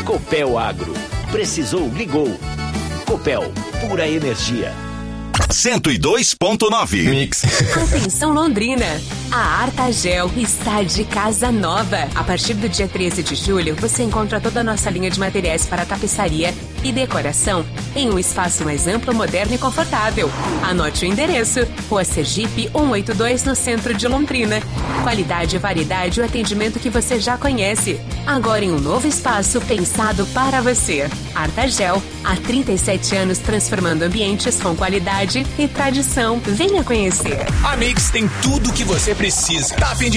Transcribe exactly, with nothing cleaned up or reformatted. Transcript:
Copel Agro. Precisou, ligou. Copel, pura energia. cento e dois ponto nove. Mix. Atenção Londrina, a Artagel está de casa nova. A partir do dia treze de julho, você encontra toda a nossa linha de materiais para tapeçaria e decoração em um espaço mais amplo, moderno e confortável. Anote o endereço: Rua Sergipe cento e oitenta e dois, no centro de Londrina. Qualidade, variedade e o atendimento que você já conhece. Agora em um novo espaço pensado para você. Artagel, há trinta e sete anos transformando ambientes com qualidade e tradição. Venha conhecer. A Mix tem tudo o que você precisa. Tá a fim de